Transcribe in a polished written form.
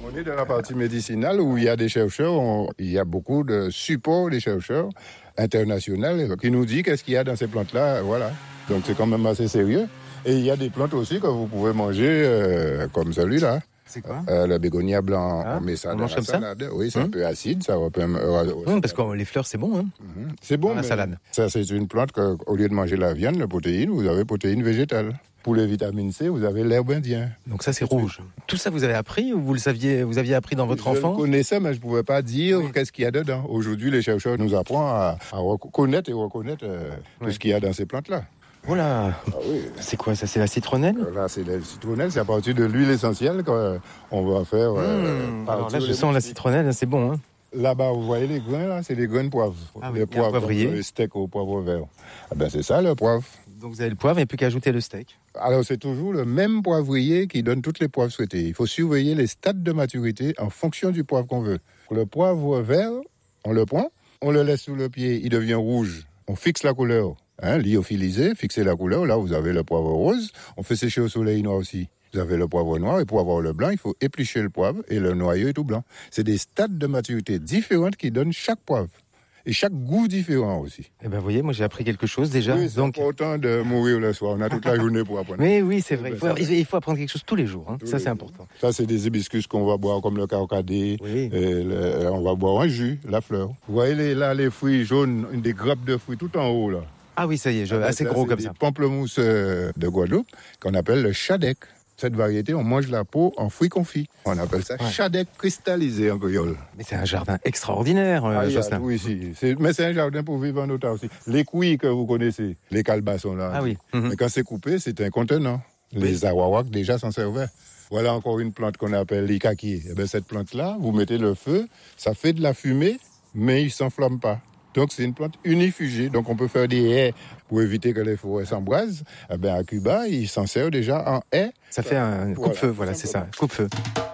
On est dans la partie médicinale où il y a des chercheurs, il y a beaucoup de supports des chercheurs internationaux qui nous disent qu'est-ce qu'il y a dans ces plantes-là. Voilà. Donc c'est quand même assez sérieux. Et il y a des plantes aussi que vous pouvez manger comme celui-là. C'est quoi le bégonia blanc, on met ça dans la salade. Oui, c'est un peu acide, ça va parce que les fleurs, c'est bon. Hein. C'est bon, dans la salade. Ça, c'est une plante qu'au lieu de manger la viande, la protéine, vous avez protéine végétale. Pour les vitamines C, vous avez l'herbe indienne. Donc ça, c'est rouge. Tout ça, vous avez appris ou vous aviez appris dans votre enfance? Je connaissais, mais je ne pouvais pas dire qu'est-ce qu'il y a dedans. Aujourd'hui, les chercheurs nous apprennent à reconnaître tout ce qu'il y a dans ces plantes-là. Voilà. Oui. C'est quoi ça? C'est la citronnelle? Là, c'est la citronnelle. C'est à partir de l'huile essentielle qu'on va faire. Alors là, je sens la citronnelle, c'est bon. Hein. Là-bas, vous voyez les grains, là, c'est des grains de poivre. Ah oui, les poivres, poivrier. Le steak au poivre vert. Ah ben, c'est ça, le poivre. Donc vous avez le poivre, il n'y a plus qu'à ajouter le steak. Alors, c'est toujours le même poivrier qui donne toutes les poivres souhaitées. Il faut surveiller les stades de maturité en fonction du poivre qu'on veut. Le poivre vert, on le prend, on le laisse sous le pied, il devient rouge. On fixe la couleur. Lyophiliser, fixer la couleur. Là, vous avez le poivre rose. On fait sécher au soleil noir aussi. Vous avez le poivre noir et pour avoir le blanc, il faut éplucher le poivre et le noyau est tout blanc. C'est des stades de maturité différents qui donnent chaque poivre. Et chaque goût différent aussi. Eh ben, vous voyez, moi j'ai appris quelque chose déjà. Oui, c'est important de mourir le soir. On a toute la journée pour apprendre. Mais oui, c'est vrai. Il faut apprendre quelque chose tous les jours. Hein. Ça, c'est important. Ça, c'est des hibiscus qu'on va boire comme le carcadé. Oui. On va boire un jus, la fleur. Vous voyez les fruits jaunes, des grappes de fruits tout en haut là. Ah oui, ça y est, assez gros comme ça. Des pamplemousses de Guadeloupe qu'on appelle le chadec. Cette variété, on mange la peau en fruits confits. On appelle ça chadec cristallisé en créole. Mais c'est un jardin extraordinaire, Jocelyn. Oui, mais c'est un jardin pour vivre en autarcie. Les couilles que vous connaissez, les calebassons là. Ah oui. Mais quand c'est coupé, c'est un contenant. Les awawaks déjà s'en servaient. Voilà encore une plante qu'on appelle l'ikaki. Eh bien, cette plante-là, vous mettez le feu, ça fait de la fumée, mais il ne s'enflamme pas. Donc, c'est une plante unifugée. Donc, on peut faire des haies pour éviter que les forêts s'embrasent. Eh bien, à Cuba, ils s'en servent déjà en haies. Ça fait un coupe-feu, voilà, c'est ça, coupe-feu.